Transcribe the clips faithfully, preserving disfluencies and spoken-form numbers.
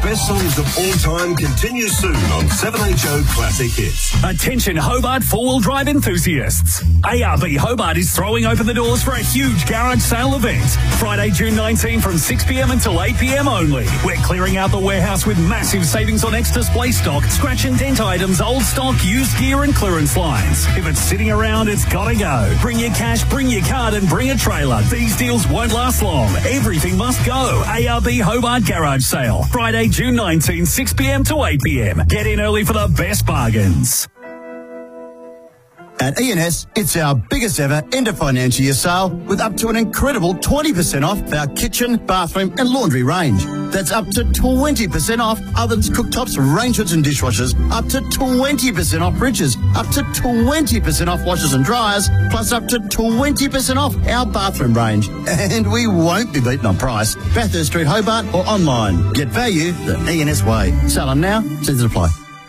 best songs of all time continues soon on seven H O Classic Hits. Attention Hobart four-wheel drive enthusiasts. A R B Hobart is throwing open the doors for a huge garage sale event. Friday, June nineteenth from six p m until eight p m only. We're clearing out the warehouse with massive savings on ex-display stock, scratch and dent items, old stock, used gear and clearance lines. If it's sitting around, it's gotta go. Bring your cash, bring your card and bring a trailer. These deals won't last long. Everything must go. A R B Hobart Garage Sale. Friday, June nineteenth, six p m to eight p m. Get in early for the best bargains. At E and S, it's our biggest ever end of financial year sale with up to an incredible twenty percent off our kitchen, bathroom and laundry range. That's up to twenty percent off ovens, cooktops, range hoods and dishwashers, up to twenty percent off fridges, up to twenty percent off washers and dryers, plus up to twenty percent off our bathroom range. And we won't be beaten on price. Bathurst Street, Hobart or online. Get value the E and S way. Sell them now, terms apply.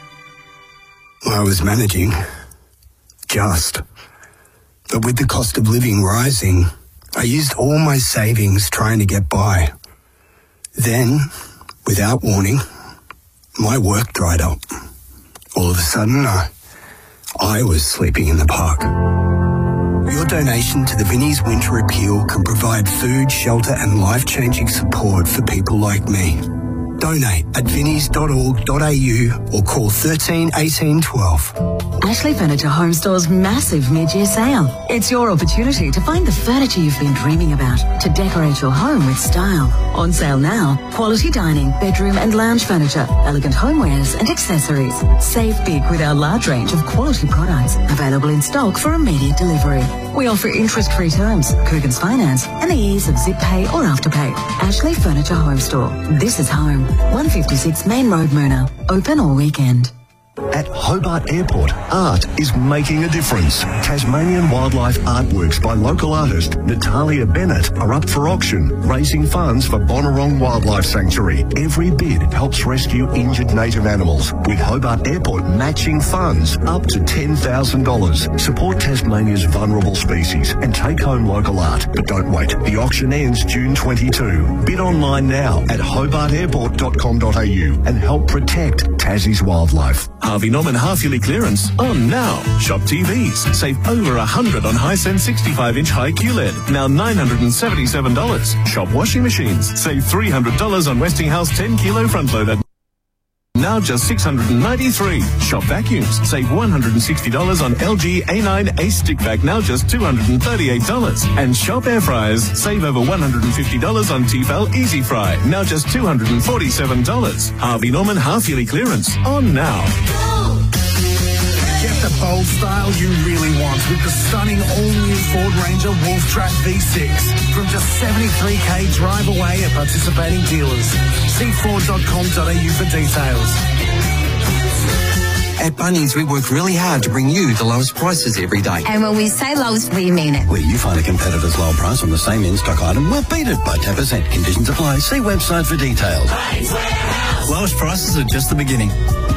I was managing. Just. But with the cost of living rising, I used all my savings trying to get by. Then, without warning, my work dried up. All of a sudden, I, I was sleeping in the park. Your donation to the Vinnie's Winter Appeal can provide food, shelter and life-changing support for people like me. Donate at vinnies dot org dot a u or call thirteen eighteen twelve. Ashley Furniture Home Store's massive mid-year sale. It's your opportunity to find the furniture you've been dreaming about, to decorate your home with style. On sale now, quality dining, bedroom and lounge furniture, elegant homewares and accessories. Save big with our large range of quality products, available in stock for immediate delivery. We offer interest-free terms, Coogan's Finance and the ease of zip pay or afterpay. Ashley Furniture Home Store. This is home. one fifty-six Main Road, Moona. Open all weekend. At Hobart Airport, art is making a difference. Tasmanian wildlife artworks by local artist Natalia Bennett are up for auction, raising funds for Bonnarong Wildlife Sanctuary. Every bid helps rescue injured native animals, with Hobart Airport matching funds up to ten thousand dollars. Support Tasmania's vulnerable species and take home local art. But don't wait. The auction ends June twenty-second. Bid online now at hobart airport dot com dot a u and help protect Tassie's wildlife. Harvey Norman half-yearly clearance on now. Shop T Vs. Save over one hundred dollars on Hisense sixty-five inch high Q L E D. Now nine hundred seventy-seven dollars. Shop washing machines. Save three hundred dollars on Westinghouse ten kilo front loader. Now just six hundred ninety-three dollars. Shop vacuums. Save one hundred sixty dollars on L G A nine Ace Stick Vac, now just two hundred thirty-eight dollars. And shop air fryers. Save over one hundred fifty dollars on Tefal Easy Fry, now just two hundred forty-seven dollars. Harvey Norman half-yearly clearance on now. Get the bold style you really want with the stunning all-new Ford Ranger Wolf Track V six from just seventy-three k drive away at participating dealers. See ford dot com dot a u for details. At Bunnings, we work really hard to bring you the lowest prices every day. And when we say lowest, we mean it. Where you find a competitor's low price on the same in-stock item, we'll beat it by ten percent. Conditions apply. See website for details. Lowest prices are just the beginning.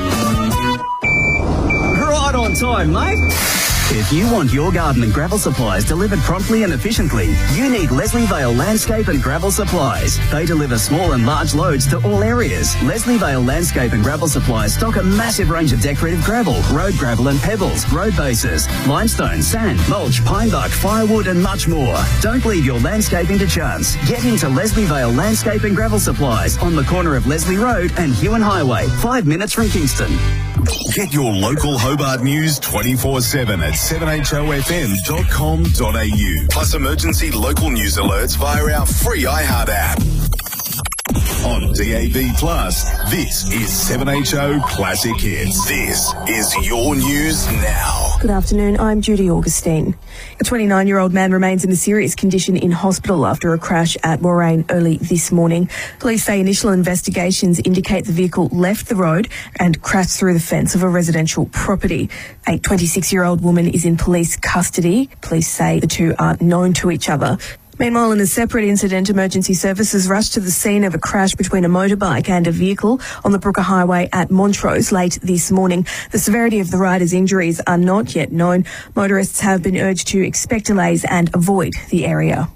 Right on time, mate. If you want your garden and gravel supplies delivered promptly and efficiently, you need Leslie Vale Landscape and Gravel Supplies. They deliver small and large loads to all areas. Leslie Vale Landscape and Gravel Supplies stock a massive range of decorative gravel, road gravel and pebbles, road bases, limestone, sand, mulch, pine bark, firewood and much more. Don't leave your landscaping to chance. Get into Leslie Vale Landscape and Gravel Supplies on the corner of Leslie Road and Hewan Highway, five minutes from Kingston. Get your local Hobart news twenty-four seven at seven h o f m dot com dot a u. Plus emergency local news alerts via our free iHeart app. On D A B Plus, this is seven H O Classic Hits. This is your news now. Good afternoon, I'm Judy Augustine. A twenty-nine-year-old man remains in a serious condition in hospital after a crash at Moraine early this morning. Police say initial investigations indicate the vehicle left the road and crashed through the fence of a residential property. A twenty-six-year-old woman is in police custody. Police say the two aren't known to each other. Meanwhile, in a separate incident, emergency services rushed to the scene of a crash between a motorbike and a vehicle on the Brooker Highway at Montrose late this morning. The severity of the rider's injuries are not yet known. Motorists have been urged to expect delays and avoid the area.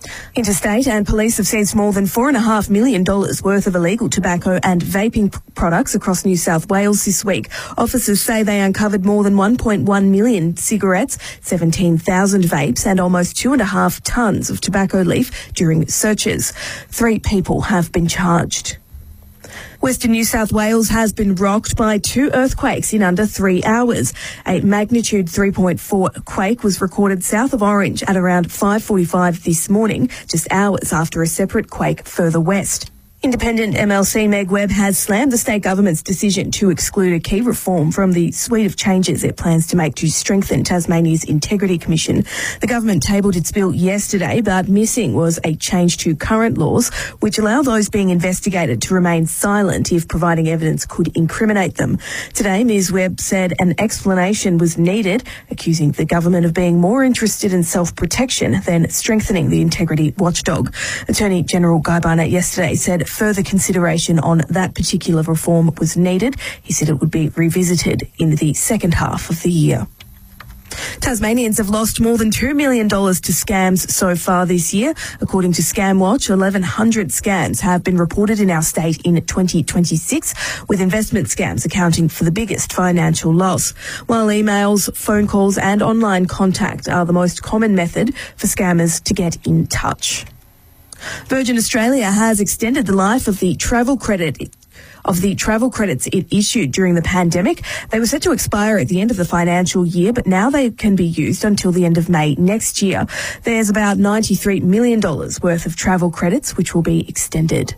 Interstate and police have seized more than four and a half million dollars worth of illegal tobacco and vaping p- products across New South Wales this week. Officers say they uncovered more than one point one million cigarettes, seventeen thousand vapes and almost two and a half tonnes of tobacco leaf during searches. Three people have been charged. Western New South Wales has been rocked by two earthquakes in under three hours. A magnitude three point four quake was recorded south of Orange at around five forty-five this morning, just hours after a separate quake further west. Independent M L C Meg Webb has slammed the state government's decision to exclude a key reform from the suite of changes it plans to make to strengthen Tasmania's Integrity Commission. The government tabled its bill yesterday, but missing was a change to current laws which allow those being investigated to remain silent if providing evidence could incriminate them. Today, Miz Webb said an explanation was needed, accusing the government of being more interested in self-protection than strengthening the integrity watchdog. Attorney General Guy Barnett yesterday said further consideration on that particular reform was needed. He said it would be revisited in the second half of the year. Tasmanians have lost more than two million dollars to scams so far this year. According to ScamWatch, eleven hundred scams have been reported in our state in twenty twenty-six, with investment scams accounting for the biggest financial loss. While emails, phone calls and online contact are the most common method for scammers to get in touch. Virgin Australia has extended the life of the travel credit of the travel credits it issued during the pandemic. They were set to expire at the end of the financial year, but now they can be used until the end of May next year. There's about ninety-three million dollars worth of travel credits which will be extended.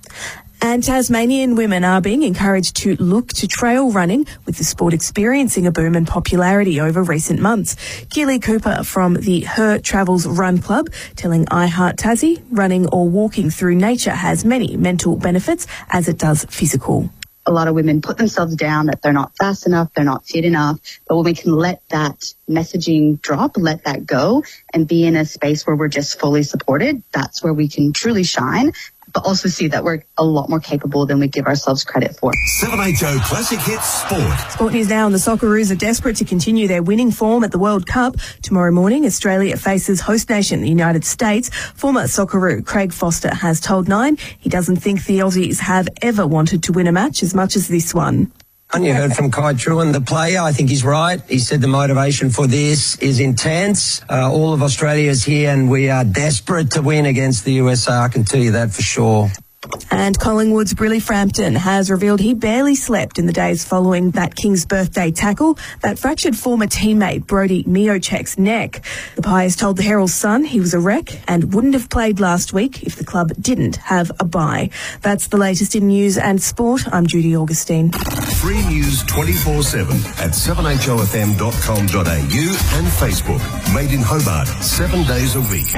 And Tasmanian women are being encouraged to look to trail running, with the sport experiencing a boom in popularity over recent months. Keely Cooper from the Her Travels Run Club telling iHeart Tassie, running or walking through nature has many mental benefits as it does physical. A lot of women put themselves down that they're not fast enough, they're not fit enough, but when we can let that messaging drop, let that go, and be in a space where we're just fully supported, that's where we can truly shine, but also see that we're a lot more capable than we give ourselves credit for. seven H O Classic Hits Sport. Sport news now, and the Socceroos are desperate to continue their winning form at the World Cup. Tomorrow morning, Australia faces host nation, the United States. Former Socceroo Craig Foster has told Nine he doesn't think the Aussies have ever wanted to win a match as much as this one. And you heard from Kai Truan, the player. I think he's right. He said the motivation for this is intense. Uh, all of Australia is here and we are desperate to win against the U S A. I can tell you that for sure. And Collingwood's Briley Frampton has revealed he barely slept in the days following that King's birthday tackle that fractured former teammate Brodie Miochek's neck. The Pies told the Herald Sun he was a wreck and wouldn't have played last week if the club didn't have a bye. That's the latest in news and sport. I'm Judy Augustine. Free news twenty-four seven at seven H O F M dot com dot A U and Facebook. Made in Hobart, seven days a week.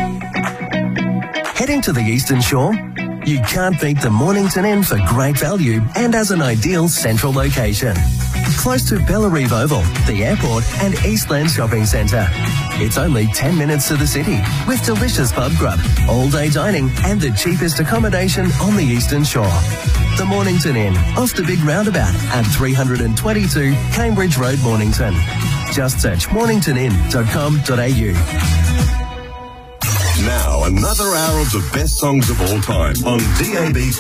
Heading to the Eastern Shore? You can't beat the Mornington Inn for great value and as an ideal central location. Close to Bellarive Oval, the airport and Eastland Shopping Centre. It's only ten minutes to the city with delicious pub grub, all-day dining and the cheapest accommodation on the Eastern Shore. The Mornington Inn, off the big roundabout at three twenty-two Cambridge Road, Mornington. Just search mornington inn dot com dot A U. Now, another hour of the best songs of all time on D A B